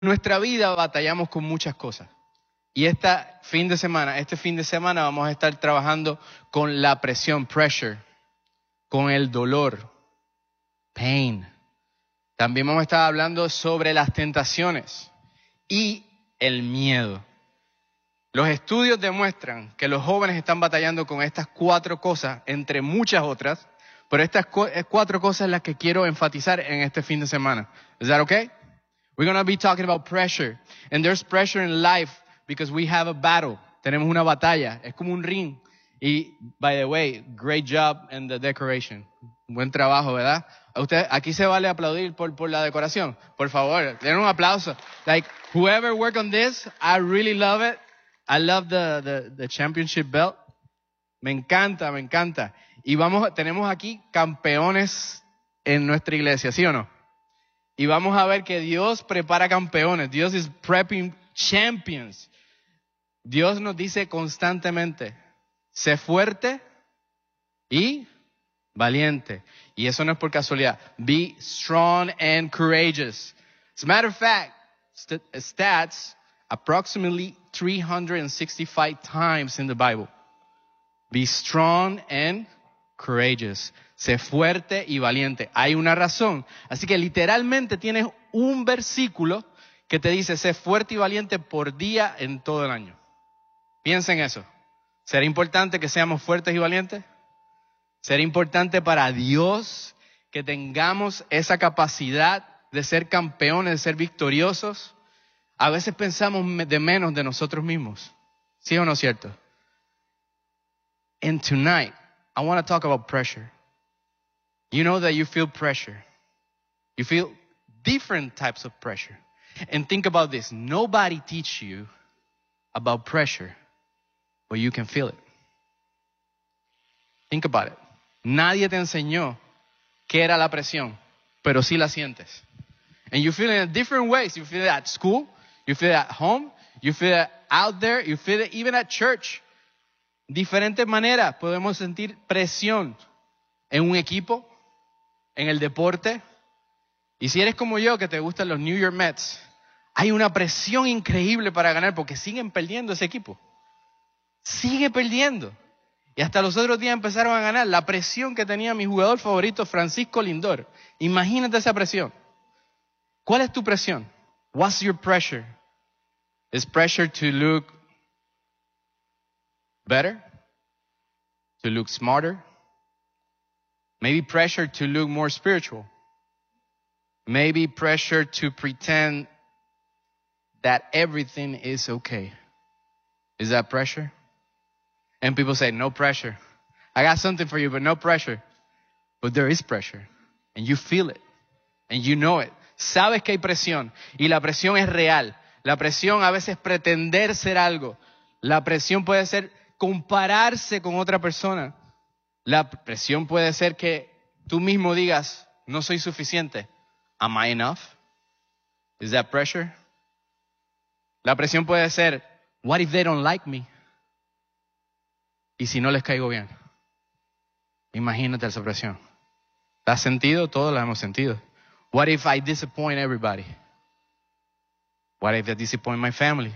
nuestra vida batallamos con muchas cosas. Y este fin de semana vamos a estar trabajando con la presión, pressure, con el dolor, pain. También vamos a estar hablando sobre las tentaciones y el miedo. Los estudios demuestran que los jóvenes están batallando con estas 4 cosas, entre muchas otras, pero estas 4 cosas las que quiero enfatizar en este fin de semana. Is that okay? We're going to be talking about pressure. And there's pressure in life because we have a battle. Tenemos una batalla. Es como un ring. Y, by the way, great job in the decoration. Buen trabajo, ¿verdad? Usted, aquí se vale aplaudir por la decoración. Por favor, den un aplauso. Like, whoever worked on this, I really love it. I love the championship belt. Me encanta, me encanta. Y tenemos aquí campeones en nuestra iglesia, ¿sí o no? Y vamos a ver que Dios prepara campeones. Dios is prepping champions. Dios nos dice constantemente, sé fuerte y valiente. Y eso no es por casualidad. Be strong and courageous. As a matter of fact, stats, approximately 365 times in the Bible. Be strong and courageous. Sé fuerte y valiente. Hay una razón. Así que literalmente tienes un versículo que te dice sé fuerte y valiente por día en todo el año. Piensa en eso. ¿Será importante que seamos fuertes y valientes? ¿Será importante para Dios que tengamos esa capacidad de ser campeones, de ser victoriosos? A veces pensamos de menos de nosotros mismos. ¿Sí o no es cierto? And tonight, I want to talk about pressure. You know that you feel pressure. You feel different types of pressure. And think about this. Nobody teach you about pressure, but you can feel it. Think about it. Nadie te enseñó qué era la presión, pero sí la sientes. And you feel it in different ways. You feel it at school. You feel it at home. You feel it out there. You feel it even at church. Diferentes maneras podemos sentir presión en un equipo, en el deporte. Y si eres como yo, que te gustan los New York Mets, hay una presión increíble para ganar porque siguen perdiendo ese equipo. Sigue perdiendo. Y hasta los otros días empezaron a ganar. La presión que tenía mi jugador favorito, Francisco Lindor. Imagínate esa presión. ¿Cuál es tu presión? What's your pressure? Is pressure to look better? To look smarter? Maybe pressure to look more spiritual. Maybe pressure to pretend that everything is okay. Is that pressure? And people say, no pressure. I got something for you, but no pressure. But there is pressure. And you feel it. And you know it. Sabes que hay presión. Y la presión es real. La presión a veces es pretender ser algo. La presión puede ser compararse con otra persona. La presión puede ser que tú mismo digas, no soy suficiente. Am I enough? Is that pressure? La presión puede ser, what if they don't like me? ¿Y si no les caigo bien? Imagínate esa presión. ¿La has sentido? Todos la hemos sentido. What if I disappoint everybody? What if I disappoint my family?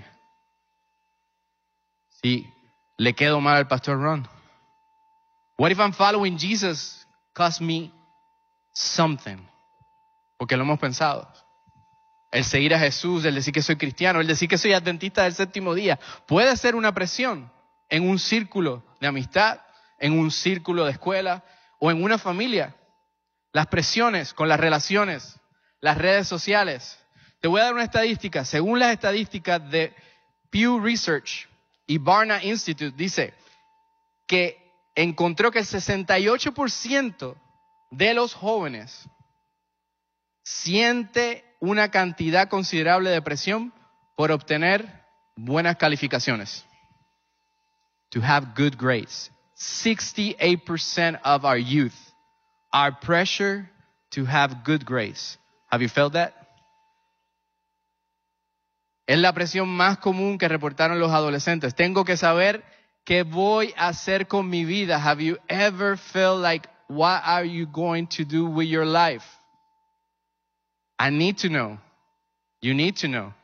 Si le quedo mal al pastor Ron. What if I'm following Jesus cost me something? Porque lo hemos pensado. El seguir a Jesús, el decir que soy cristiano, el decir que soy adventista del séptimo día, puede ser una presión en un círculo de amistad, en un círculo de escuela o en una familia. Las presiones con las relaciones, las redes sociales. Te voy a dar una estadística. Según las estadísticas de Pew Research y Barna Institute, dice que encontró que el 68% de los jóvenes siente una cantidad considerable de presión por obtener buenas calificaciones. To have good grades. 68% of our youth are pressured to have good grades. Have you felt that? Es la presión más común que reportaron los adolescentes. Tengo que saber qué voy a hacer con mi vida. Have you ever felt like, what are you going to do with your life? I need to know. You need to know.